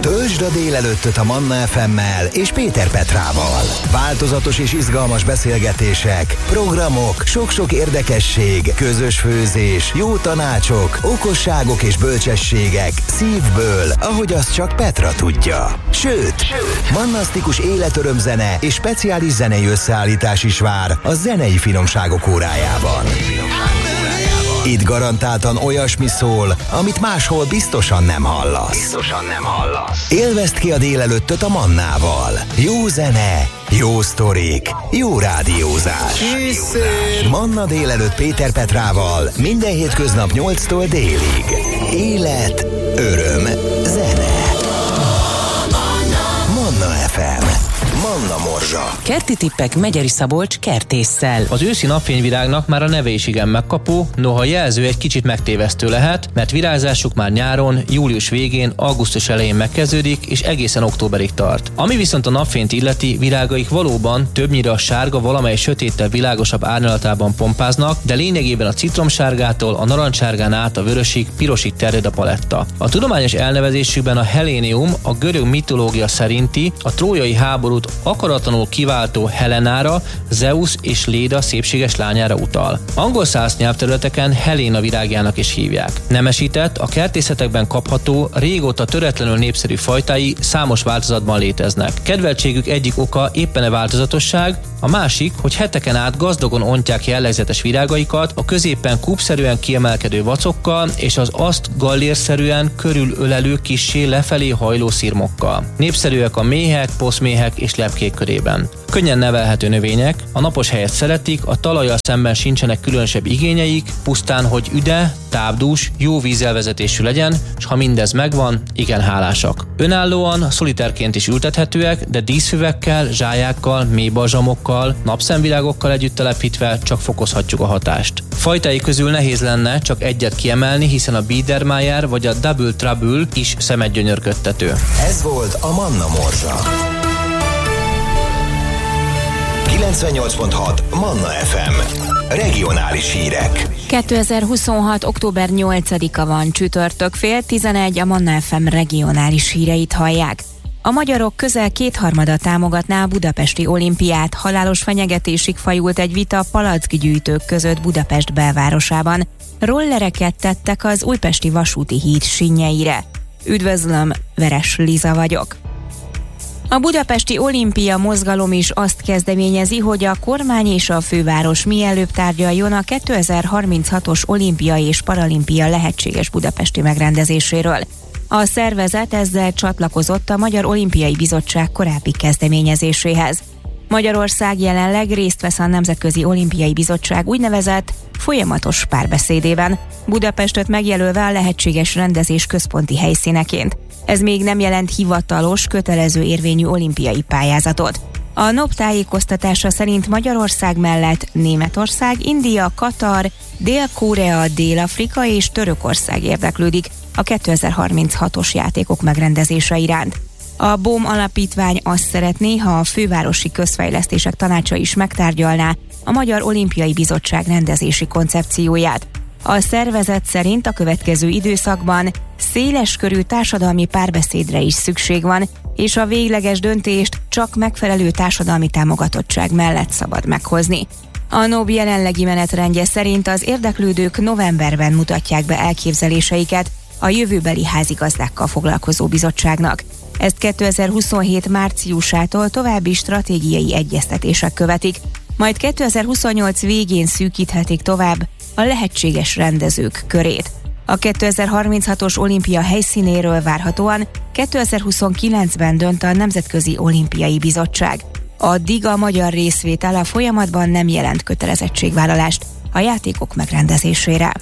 Töltsd a délelőttöt a Manna FM-mel és Péter Petrával. Változatos és izgalmas beszélgetések, programok, sok-sok érdekesség, közös főzés, jó tanácsok, okosságok és bölcsességek szívből, ahogy azt csak Petra tudja. Sőt, mannasztikus életörömzene és speciális zenei összeállítás is vár a zenei finomságok órájában. Itt garantáltan olyasmi szól, amit máshol biztosan nem hallasz. Élvezd ki a délelőttöt a Mannával. Jó zene, jó sztorik, jó rádiózás. Manna délelőtt Péter Petrával minden hétköznap 8-tól délig. Élet, öröm, zene. Manna FM. Manna Morzsa. Kerti tippek Megyeri Szabolcs kertésszel. Az őszi napfényvirágnak már a neve is igen megkapó, noha jelző egy kicsit megtévesztő lehet, mert virágzásuk már nyáron, július végén, augusztus elején megkezdődik, és egészen októberig tart. Ami viszont a napfényt illeti, virágaik valóban többnyire a sárga, valamely sötéttel világosabb árnyalatában pompáznak, de lényegében a citromsárgától a narancssárgán át a vörösig, pirosig terjed a paletta. A tudományos elnevezésükben a Hellénium a görög mitológia szerinti a trójai háborút akaratlanul kiváltó Helenára, Zeus és Léda szépséges lányára utal. Angol száz nyelvterületeken Helena virágjának is hívják. Nemesített, a kertészetekben kapható, régóta töretlenül népszerű fajtái számos változatban léteznek. Kedveltségük egyik oka éppen a változatosság, a másik, hogy heteken át gazdagon ontják jellegzetes virágaikat a középen kúpszerűen kiemelkedő vacokkal és az azt gallérszerűen körülölelő kissé lefelé hajló szirmokkal. Népszerűek a méhek, poszméhek és lepkék körében. Könnyen nevelhető növények, a napos helyet szeretik, a talajjal szemben sincsenek különösebb igényeik, pusztán, hogy üde, tápdús, jó vízelvezetésű legyen, és ha mindez megvan, igen hálásak. Önállóan, szolitárként is ültethetőek, de díszfüvekkel, zsályákkal, mélybalzsamokkal, napszemvirágokkal együtt telepítve csak fokozhatjuk a hatást. Fajtái közül nehéz lenne csak egyet kiemelni, hiszen a Biedermeier vagy a Double Trouble is szemedgyönyörködtető. Ez volt a Manna Morzsa. 98.6 Manna FM. Regionális hírek. 2026. október 8-a van, csütörtök, fél 11, a Manna FM regionális híreit hallják. A magyarok közel kétharmada támogatná a budapesti olimpiát, halálos fenyegetésig fajult egy vita palackgyűjtők között Budapest belvárosában. Rollereket tettek az újpesti vasúti híd sínjeire. Üdvözlöm, Veres Liza vagyok. A budapesti olimpia mozgalom is azt kezdeményezi, hogy a kormány és a főváros mielőbb tárgyaljon a 2036-os olimpia és paralimpia lehetséges budapesti megrendezéséről. A szervezet ezzel csatlakozott a Magyar Olimpiai Bizottság korábbi kezdeményezéséhez. Magyarország jelenleg részt vesz a Nemzetközi Olimpiai Bizottság úgynevezett folyamatos párbeszédében, Budapestet megjelölve a lehetséges rendezés központi helyszíneként. Ez még nem jelent hivatalos, kötelező érvényű olimpiai pályázatot. A NOP tájékoztatása szerint Magyarország mellett Németország, India, Katar, Dél-Korea, Dél-Afrika és Törökország érdeklődik a 2036-os játékok megrendezése iránt. A BOM alapítvány azt szeretné, ha a Fővárosi Közfejlesztések Tanácsa is megtárgyalná a Magyar Olimpiai Bizottság rendezési koncepcióját. A szervezet szerint a következő időszakban széleskörű társadalmi párbeszédre is szükség van, és a végleges döntést csak megfelelő társadalmi támogatottság mellett szabad meghozni. A NOB jelenlegi menetrendje szerint az érdeklődők novemberben mutatják be elképzeléseiket a jövőbeli házigazdákkal foglalkozó bizottságnak. Ezt 2027 márciusától további stratégiai egyeztetések követik, majd 2028 végén szűkíthetik tovább a lehetséges rendezők körét. A 2036-os olimpia helyszínéről várhatóan 2029-ben dönt a Nemzetközi Olimpiai Bizottság. Addig a magyar részvétel a folyamatban nem jelent kötelezettségvállalást a játékok megrendezésére.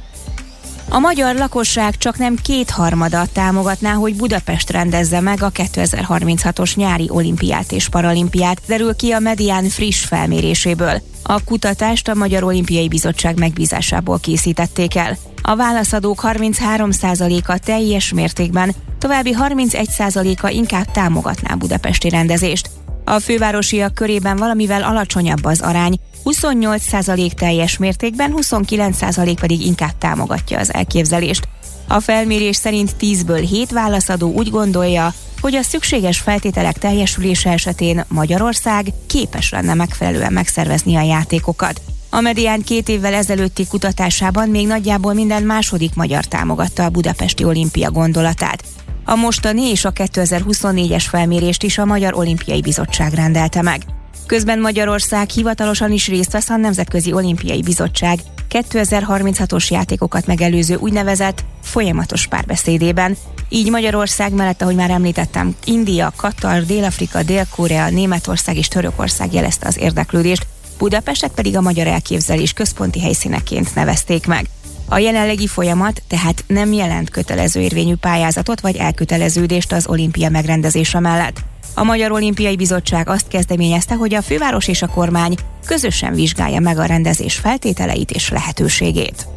A magyar lakosság csaknem kétharmada támogatná, hogy Budapest rendezze meg a 2036-os nyári olimpiát és paralimpiát, derül ki a Medián friss felméréséből. A kutatást a Magyar Olimpiai Bizottság megbízásából készítették el. A válaszadók 33%-a teljes mértékben, további 31%-a inkább támogatná budapesti rendezést. A fővárosiak körében valamivel alacsonyabb az arány, 28% teljes mértékben, 29% pedig inkább támogatja az elképzelést. A felmérés szerint 10-ből 7 válaszadó úgy gondolja, hogy a szükséges feltételek teljesülése esetén Magyarország képes lenne megfelelően megszervezni a játékokat. A Medián 2 évvel ezelőtti kutatásában még nagyjából minden második magyar támogatta a budapesti olimpia gondolatát. A mostani és a 2024-es felmérést is a Magyar Olimpiai Bizottság rendelte meg. Közben Magyarország hivatalosan is részt vesz a Nemzetközi Olimpiai Bizottság 2036-os játékokat megelőző úgynevezett folyamatos párbeszédében. Így Magyarország mellett, ahogy már említettem, India, Katar, Dél-Afrika, Dél-Korea, Németország és Törökország jelezte az érdeklődést, Budapestet pedig a magyar elképzelés központi helyszíneként nevezték meg. A jelenlegi folyamat tehát nem jelent kötelező érvényű pályázatot vagy elköteleződést az olimpia megrendezése mellett. A Magyar Olimpiai Bizottság azt kezdeményezte, hogy a főváros és a kormány közösen vizsgálja meg a rendezés feltételeit és lehetőségét.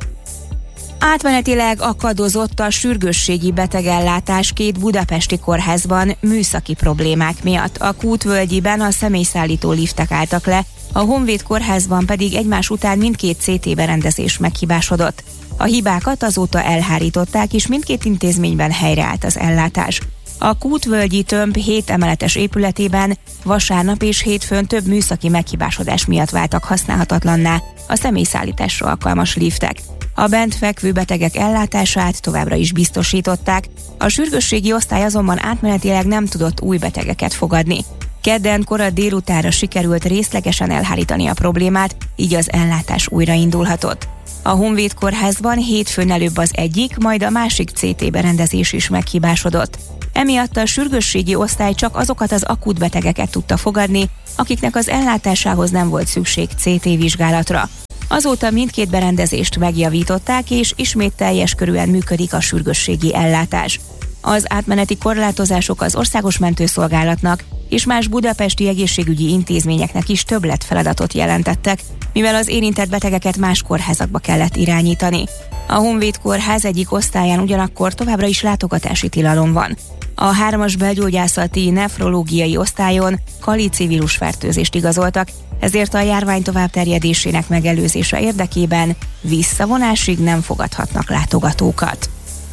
Átmenetileg akadozott a sürgősségi betegellátás 2 budapesti kórházban műszaki problémák miatt. A Kútvölgyiben a személyszállító liftek álltak le, a Honvéd kórházban pedig egymás után mindkét CT berendezés meghibásodott. A hibákat azóta elhárították, és mindkét intézményben helyreállt az ellátás. A Kútvölgyi tömb 7 emeletes épületében vasárnap és hétfőn több műszaki meghibásodás miatt váltak használhatatlanná a személyszállításra alkalmas liftek. A bent fekvő betegek ellátását továbbra is biztosították, a sürgősségi osztály azonban átmenetileg nem tudott új betegeket fogadni. Kedden kora délutánra sikerült részlegesen elhárítani a problémát, így az ellátás újraindulhatott. A Honvéd kórházban hétfőn előbb az egyik, majd a másik CT berendezés is meghibásodott. Emiatt a sürgősségi osztály csak azokat az akut betegeket tudta fogadni, akiknek az ellátásához nem volt szükség CT vizsgálatra. Azóta mindkét berendezést megjavították, és ismét teljes körűen működik a sürgősségi ellátás. Az átmeneti korlátozások az Országos Mentőszolgálatnak és más budapesti egészségügyi intézményeknek is többletfeladatot jelentettek, mivel az érintett betegeket más kórházakba kellett irányítani. A Honvéd kórház egyik osztályán ugyanakkor továbbra is látogatási tilalom van. A 3-as belgyógyászati nefrológiai osztályon kalici vírusfertőzést igazoltak, ezért a járvány továbbterjedésének megelőzése érdekében visszavonásig nem fogadhatnak látogatókat.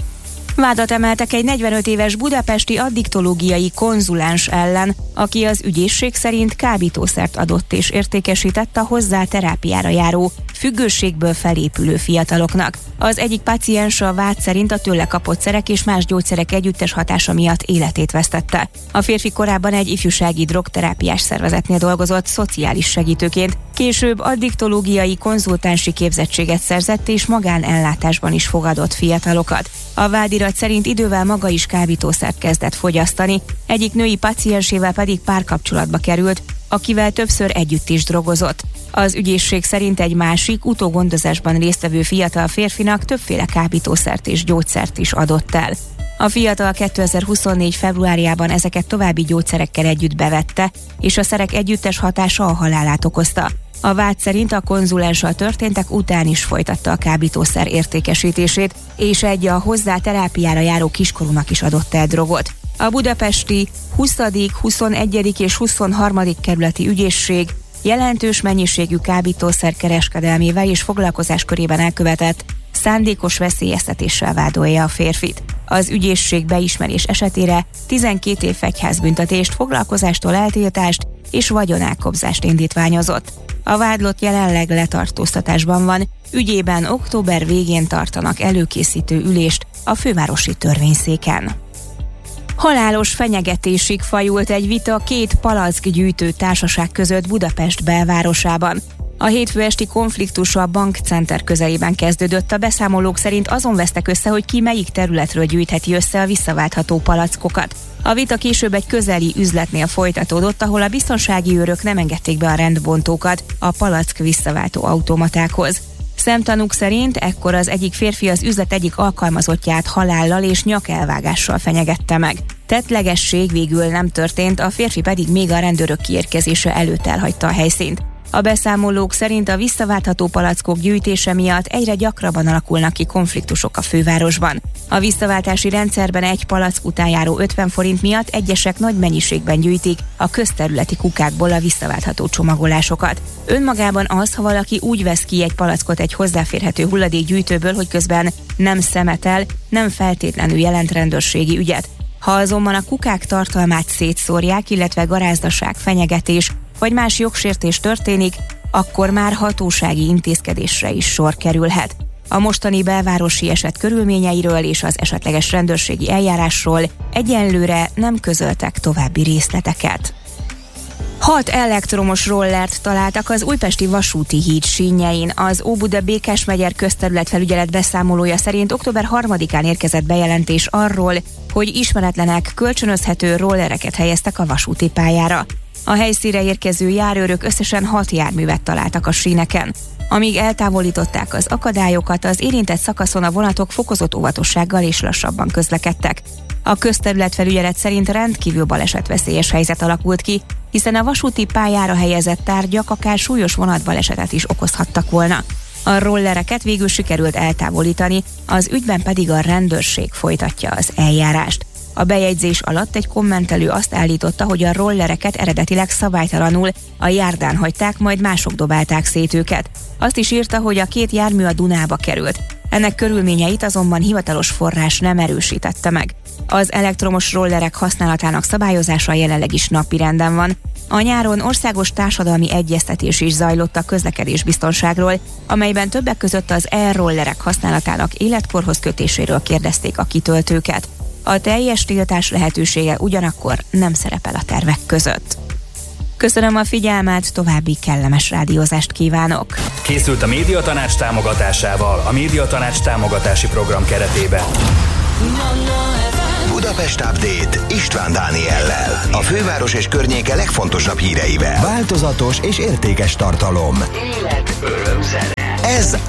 Vádat emeltek egy 45 éves budapesti addiktológiai konzuláns ellen, aki az ügyészség szerint kábítószert adott és értékesített a hozzá terápiára járó, függőségből felépülő fiataloknak. Az egyik páciens a vád szerint a tőle kapott szerek és más gyógyszerek együttes hatása miatt életét vesztette. A férfi korábban egy ifjúsági drogterápiás szervezetnél dolgozott szociális segítőként, később addiktológiai konzultánsi képzettséget szerzett és magánellátásban is fogadott fiatalokat. A vádirat szerint idővel maga is kábítószert kezdett fogyasztani, egyik női páciensével pedig párkapcsolatba került, akivel többször együtt is drogozott. Az ügyészség szerint egy másik, utógondozásban résztvevő fiatal férfinak többféle kábítószert és gyógyszert is adott el. A fiatal 2024. februárjában ezeket további gyógyszerekkel együtt bevette, és a szerek együttes hatása a halálát okozta. A vád szerint a konzulenssal történtek után is folytatta a kábítószer értékesítését, és egy a hozzá terápiára járó kiskorúnak is adott el drogot. A budapesti 20., 21. és 23. kerületi ügyészség jelentős mennyiségű kábítószer kereskedelmével és foglalkozás körében elkövetett szándékos veszélyeztetéssel vádolja a férfit. Az ügyészség beismerés esetére 12 év fegyházbüntetést, foglalkozástól eltiltást és vagyonelkobzást indítványozott. A vádlott jelenleg letartóztatásban van, ügyében október végén tartanak előkészítő ülést a fővárosi törvényszéken. Halálos fenyegetésig fajult egy vita 2 palackgyűjtő társaság között Budapest belvárosában. A hétfő esti konfliktus a Bankcenter közelében kezdődött, a beszámolók szerint azon vesztek össze, hogy ki melyik területről gyűjtheti össze a visszaváltható palackokat. A vita később egy közeli üzletnél folytatódott, ahol a biztonsági őrök nem engedték be a rendbontókat a palack visszaváltó automatákhoz. Szemtanúk szerint ekkor az egyik férfi az üzlet egyik alkalmazottját halállal és nyakelvágással fenyegette meg. Tettlegesség végül nem történt, a férfi pedig még a rendőrök kiérkezése előtt elhagyta a helyszínt. A beszámolók szerint a visszaváltható palackok gyűjtése miatt egyre gyakrabban alakulnak ki konfliktusok a fővárosban. A visszaváltási rendszerben egy palack után járó 50 forint miatt egyesek nagy mennyiségben gyűjtik a közterületi kukákból a visszaváltható csomagolásokat. Önmagában az, ha valaki úgy vesz ki egy palackot egy hozzáférhető hulladékgyűjtőből, hogy közben nem szemetel, nem feltétlenül jelent rendőrségi ügyet. Ha azonban a kukák tartalmát szétszórják, illetve garázdaság, fenyegetés vagy más jogsértés történik, akkor már hatósági intézkedésre is sor kerülhet. A mostani belvárosi eset körülményeiről és az esetleges rendőrségi eljárásról egyenlőre nem közöltek további részleteket. 6 elektromos rollert találtak az újpesti vasúti híd sínjein. Az Óbuda-Békás megyer közterületfelügyelet beszámolója szerint október 3-án érkezett bejelentés arról, hogy ismeretlenek kölcsönözhető rollereket helyeztek a vasúti pályára. A helyszínre érkező járőrök összesen 6 járművet találtak a síneken. Amíg eltávolították az akadályokat, az érintett szakaszon a vonatok fokozott óvatossággal és lassabban közlekedtek. A közterületfelügyelet szerint rendkívül balesetveszélyes helyzet alakult ki, hiszen a vasúti pályára helyezett tárgyak akár súlyos vonatbalesetet is okozhattak volna. A rollereket végül sikerült eltávolítani, az ügyben pedig a rendőrség folytatja az eljárást. A bejegyzés alatt egy kommentelő azt állította, hogy a rollereket eredetileg szabálytalanul a járdán hagyták, majd mások dobálták szét őket. Azt is írta, hogy a 2 jármű a Dunába került. Ennek körülményeit azonban hivatalos forrás nem erősítette meg. Az elektromos rollerek használatának szabályozása jelenleg is napirenden van. A nyáron országos társadalmi egyeztetés is zajlott a közlekedésbiztonságról, amelyben többek között az e-rollerek használatának életkorhoz kötéséről kérdezték a kitöltőket. A teljes tiltás lehetősége ugyanakkor nem szerepel a tervek között. Köszönöm a figyelmet, további kellemes rádiózást kívánok! Készült a Médiatanács támogatásával a Médiatanács támogatási program keretében. Budapest Update István Dániellel. A főváros és környéke legfontosabb híreivel. Változatos és értékes tartalom. Élet, öröm, zene. Ez